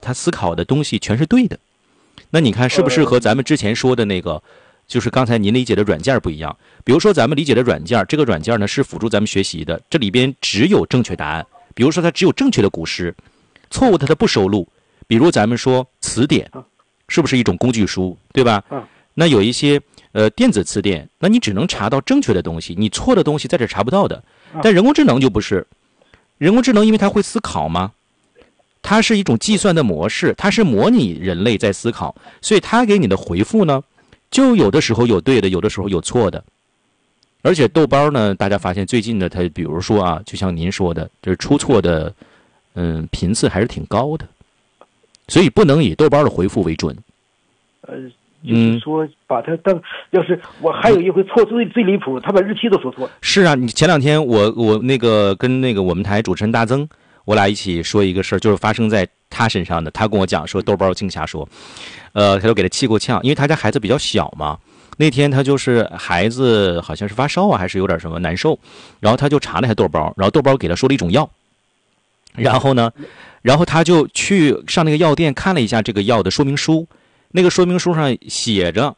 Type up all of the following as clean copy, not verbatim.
他思考的东西全是对的。那你看是不是和咱们之前说的那个，就是刚才您理解的软件不一样？比如说咱们理解的软件，这个软件呢是辅助咱们学习的，这里边只有正确答案。比如说它只有正确的古诗，错误的它不收录。比如咱们说词典，是不是一种工具书，对吧？那有一些电子词典，那你只能查到正确的东西，你错的东西在这查不到的。但人工智能就不是，人工智能因为它会思考嘛。它是一种计算的模式，它是模拟人类在思考，所以它给你的回复呢，就有的时候有对的，有的时候有错的。而且豆包呢，大家发现最近的它，比如说啊，就像您说的，就是出错的，频次还是挺高的，所以不能以豆包的回复为准。 就是说把它当，要是我还有一回错最离谱，他把日期都说错了。 是啊，你前两天我那个跟那个我们台主持人大曾。我俩一起说一个事儿，就是发生在他身上的。他跟我讲说，豆包净瞎说，他就给他气过呛，因为他家孩子比较小嘛。那天他就是孩子好像是发烧啊，还是有点什么难受，然后他就查那台豆包，然后豆包给他说了一种药，然后他就去上那个药店看了一下这个药的说明书，那个说明书上写着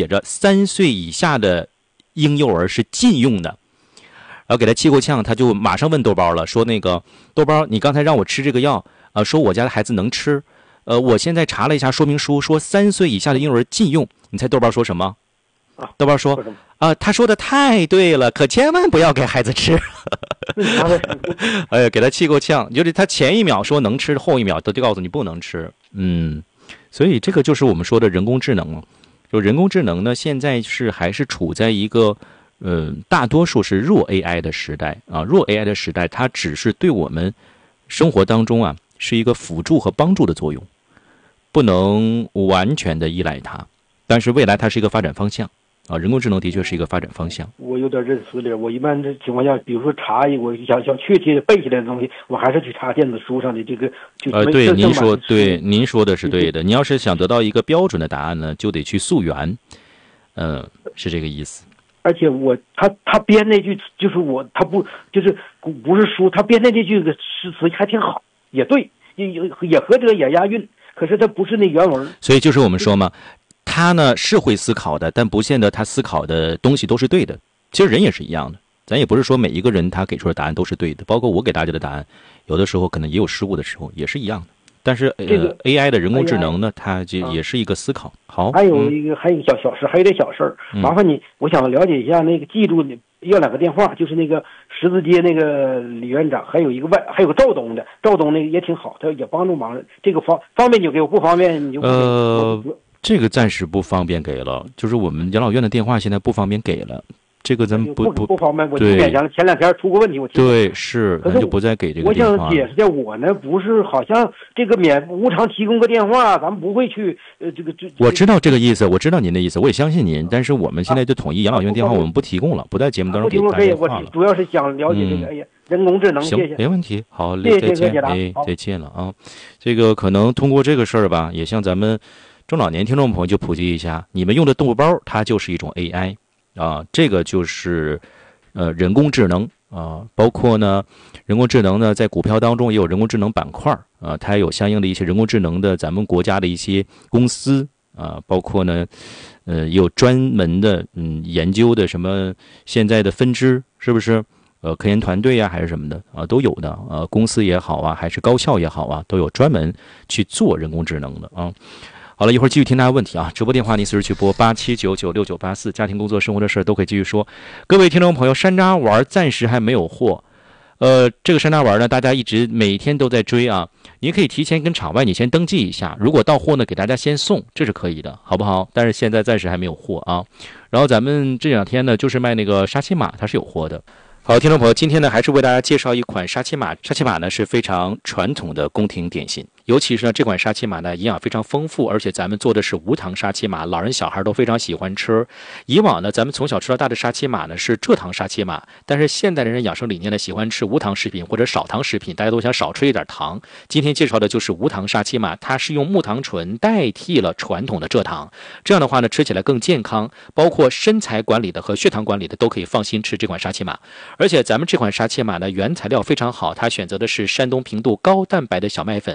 3岁以下的婴幼儿是禁用的。然后给他气过呛，他就马上问豆包了，说那个豆包，你刚才让我吃这个药，说我家的孩子能吃，我现在查了一下说明书，说3岁以下的婴幼儿禁用。你猜豆包说什么？豆包说他说的太对了，可千万不要给孩子吃。哎呀，给他气过呛，就是他前一秒说能吃，后一秒都告诉你不能吃。所以这个就是我们说的人工智能了。就人工智能呢，现在还是处在一个。大多数是弱 AI 的时代啊，弱 AI 的时代，它只是对我们生活当中啊是一个辅助和帮助的作用，不能完全的依赖它。但是未来它是一个发展方向啊，人工智能的确是一个发展方向。 我有点认死理，我一般的情况下，比如说查一我想确切背下来的东西，我还是去查电子书上的这个。 对，您说的是对的。你要是想得到一个标准的答案呢，就得去溯源，是这个意思。 而且他编那句就是他不是书，他编的那句诗词还挺好，也对，也和这个也押韵，可是他不是那原文。 所以就是我们说嘛，他呢是会思考的，但不见得他思考的东西都是对的。其实人也是一样的，咱也不是说每一个人他给出的答案都是对的，包括我给大家的答案，有的时候可能也有失误的时候，也是一样的。但是AI 的人工智能呢，它就也是一个思考。好， 还有一个小事，还有点小事儿，麻烦你，我想了解一下那个记住要2个电话，就是那个十字街那个李院长，还有个赵东的，赵东那个也挺好，他也帮助忙。这个方便你就给我，不方便你就不给。 这个暂时不方便给了，就是我们养老院的电话现在不方便给了。这个咱们不方便，我听见前2天出过问题，我听对是，咱就不再给这个电话。 我想解释一下，我呢不是好像这个无偿提供个电话，咱们不会去我知道这个意思，我知道您的意思，我也相信您，但是我们现在就统一养老院电话，我们不提供了，不在节目当中给大家电话了。 我主要是想了解这个人工智能。 行， 谢谢， 没问题，好， 谢谢再见，再见了啊。这个可能通过这个事儿吧，也向咱们中老年听众朋友就普及一下，你们用的豆包它就是一种 AI 啊，这个就是人工智能啊，包括呢人工智能呢在股票当中也有人工智能板块啊，它也有相应的一些人工智能的咱们国家的一些公司啊，包括呢也有专门的研究的什么现在的分支是不是科研团队啊还是什么的啊都有的公司也好啊还是高校也好啊都有专门去做人工智能的啊。好了，一会儿继续听大家问题啊！直播电话您随时去拨87996984，家庭工作生活的事都可以继续说。各位听众朋友，山楂丸暂时还没有货，这个山楂丸呢，大家一直每天都在追啊，您可以提前跟场外你先登记一下，如果到货呢，给大家先送，这是可以的，好不好？但是现在暂时还没有货啊。然后咱们这2天呢，就是卖那个沙琪玛，它是有货的。好，听众朋友，今天呢还是为大家介绍一款沙琪玛。沙琪玛呢是非常传统的宫廷点心，尤其是呢这款沙琪玛呢营养非常丰富，而且咱们做的是无糖沙琪玛，老人小孩都非常喜欢吃。以往呢咱们从小吃到大的沙琪玛呢是蔗糖沙琪玛，但是现代人养生理念呢喜欢吃无糖食品或者少糖食品，大家都想少吃一点糖。今天介绍的就是无糖沙琪玛，它是用木糖醇代替了传统的蔗糖，这样的话呢吃起来更健康，包括身材管理的和血糖管理的都可以放心吃这款沙琪玛。而且咱们这款沙琪玛呢原材料非常好，它选择的是山东平度高蛋白的小麦粉，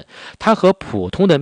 它和普通的